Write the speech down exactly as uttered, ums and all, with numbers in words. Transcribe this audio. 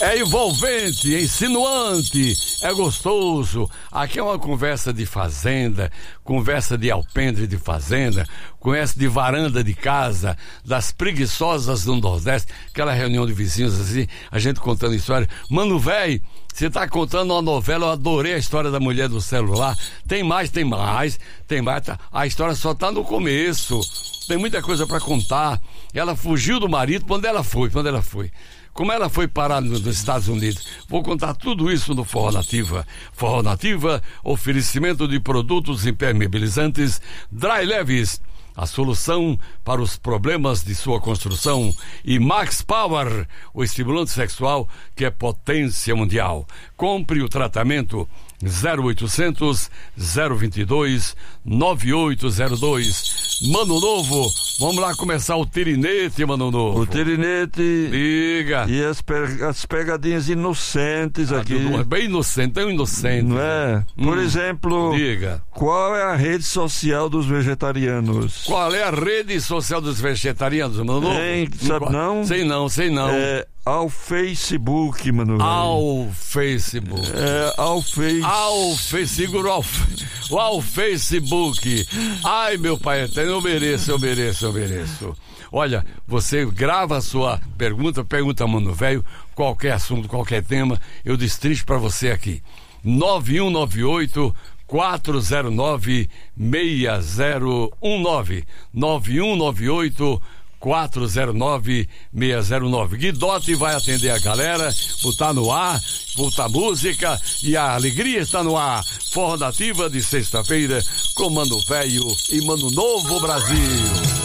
É envolvente, é insinuante, é gostoso. Aqui é uma conversa de fazenda, conversa de alpendre de fazenda, conversa de varanda de casa, das preguiçosas do Nordeste, aquela reunião de vizinhos assim, a gente contando história. Mano, velho, você tá contando uma novela, eu adorei a história da mulher do celular. Tem mais, tem mais, tem mais. Tá. A história só tá no começo. Tem muita coisa pra contar. Ela fugiu do marido, quando ela foi, quando ela foi. Como ela foi parar nos Estados Unidos. Vou contar tudo isso no Forró Nativa. Forró Nativa, oferecimento de produtos impermeabilizantes Dry Leves, a solução para os problemas de sua construção. E Max Power, o estimulante sexual que é potência mundial. Compre o tratamento zero oitocentos, zero vinte e dois, nove oito zero dois. Mano Novo, vamos lá começar o tirinete, Mano Novo. O tirinete. Liga. E as, pe- as pegadinhas inocentes ah, aqui. Tudo, bem inocente, tão inocente. Não é? Por hum. exemplo, Diga. Qual é a rede social dos vegetarianos? Qual é a rede social dos vegetarianos, Mano Novo? Hein, sabe não? Sei não, sei não. É ao Facebook, mano. Ao Facebook. É, ao Face. Ao Facebook, ao, ao Facebook. Ai, meu pai eterno, eu mereço, eu mereço, eu mereço. Olha, você grava a sua pergunta, pergunta, Mano Velho, qualquer assunto, qualquer tema, eu destrincho pra você aqui. nove um nove oito, quatro zero nove, seis zero um nove. nove um nove oito, quatro zero nove, seis zero nove. Guidote vai atender a galera, botar no ar, botar música e a alegria está no ar. Forró Nativa de sexta-feira com Mano Velho e Mano Novo Brasil.